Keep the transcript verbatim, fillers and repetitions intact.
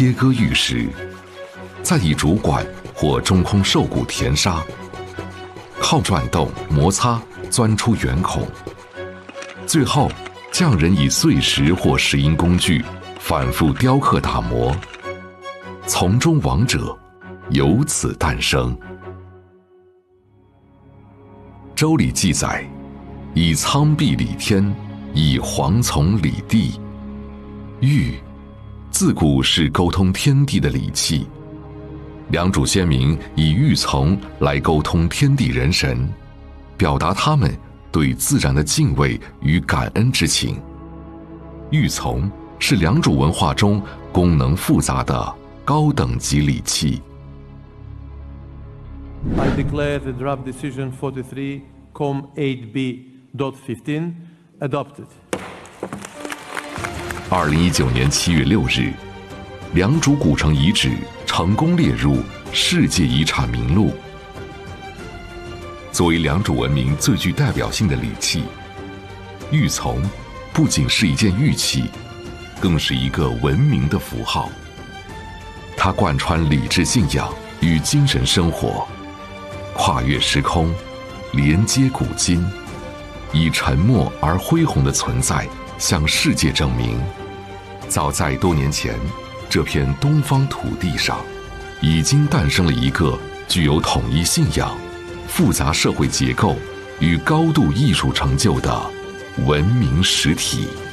切割玉石，再以主管或中空受骨填沙，靠转动摩擦钻出圆孔，最后匠人以碎石或石英工具反复雕刻打磨，从中王者由此诞生。周礼记载，以苍壁理天，以黄从理地。玉自古是沟通天地的礼器，良渚先民以玉琮来沟通天地人神，表达他们对自然的敬畏与感恩之情。玉琮是良渚文化中功能复杂的高等级礼器。 I declare the draft decision forty-three com eight b dot fifteen adopted. 二零一九年七月六日，良渚古城遗址成功列入世界遗产名录。作为良渚文明最具代表性的礼器，玉琮不仅是一件玉器，更是一个文明的符号。它贯穿礼制信仰与精神生活，跨越时空，连接古今，以沉默而恢宏的存在向世界证明，早在多年前，这片东方土地上已经诞生了一个具有统一信仰、复杂社会结构与高度艺术成就的文明实体。